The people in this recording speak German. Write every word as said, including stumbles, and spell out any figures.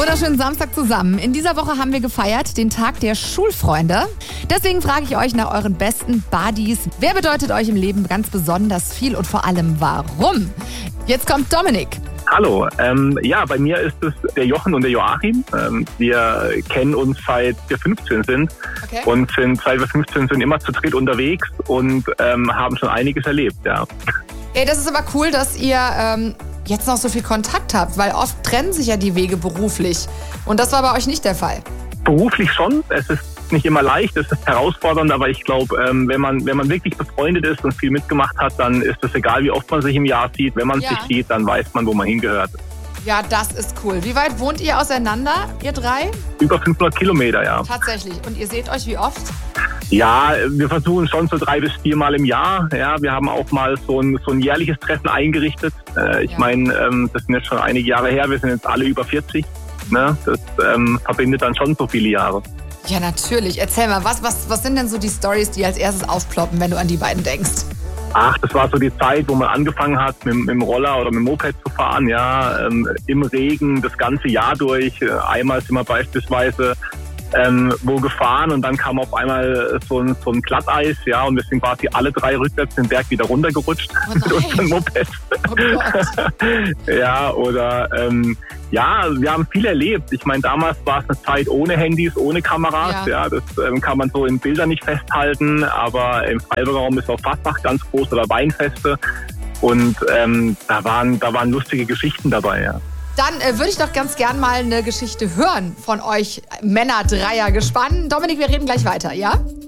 Wunderschönen Samstag zusammen. In dieser Woche haben wir gefeiert, den Tag der Schulfreunde. Deswegen frage ich euch nach euren besten Buddies. Wer bedeutet euch im Leben ganz besonders viel und vor allem warum? Jetzt kommt Dominik. Hallo, ähm, ja, bei mir ist es der Jochen und der Joachim. Ähm, wir kennen uns seit wir fünfzehn sind Okay. und sind seit wir fünfzehn sind immer zu dritt unterwegs und ähm, haben schon einiges erlebt, ja. Ey, das ist aber cool, dass ihr ähm, jetzt noch so viel Kontakt habt, weil oft trennen sich ja die Wege beruflich. Und das war bei euch nicht der Fall. Beruflich schon, es ist nicht immer leicht, es ist herausfordernd, aber ich glaube, ähm, wenn man wenn man wirklich befreundet ist und viel mitgemacht hat, dann ist es egal, wie oft man sich im Jahr sieht. Wenn man Ja. sich sieht, dann weiß man, wo man hingehört. Ja, das ist cool. Wie weit wohnt ihr auseinander, ihr drei? Über fünfhundert Kilometer, ja. Tatsächlich. Und ihr seht euch wie oft? Ja, wir versuchen schon so drei bis viermal im Jahr. Ja, wir haben auch mal so ein, so ein jährliches Treffen eingerichtet. Äh, ich Ja. meine, ähm, das sind jetzt schon einige Jahre her. Wir sind jetzt alle über vierzig. Ne? Das ähm, verbindet dann schon so viele Jahre. Ja, natürlich. Erzähl mal, was, was, was sind denn so die Storys, die als erstes aufploppen, wenn du an die beiden denkst? Ach, das war so die Zeit, wo man angefangen hat, mit, mit dem Roller oder mit dem Moped zu fahren. Ja, ähm, im Regen das ganze Jahr durch. Äh, Einmal sind wir beispielsweise ähm, wo gefahren und dann kam auf einmal so ein, so ein Glatteis, ja, und wir sind quasi alle drei rückwärts den Berg wieder runtergerutscht Oh mit nein. unserem Moped. Oh Gott. Ja, oder ähm, ja, wir haben viel erlebt. Ich meine, damals war es eine Zeit ohne Handys, ohne Kameras. Ja. Ja, das ähm, kann man so in Bildern nicht festhalten, aber im Freiburger Raum ist auch Fastnacht ganz groß oder Weinfeste. Und ähm, da waren da waren lustige Geschichten dabei, ja. Dann äh, würde ich doch ganz gern mal eine Geschichte hören von euch Männer-Dreier gespannt. Dominik, wir reden gleich weiter, ja?